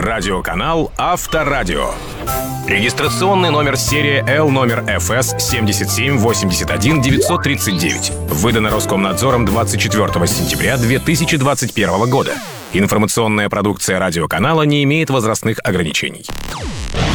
Радиоканал Авторадио. Регистрационный номер серии L номер ФС 7781939. Выдано Роскомнадзором 24 сентября 2021 года. Информационная продукция радиоканала не имеет возрастных ограничений.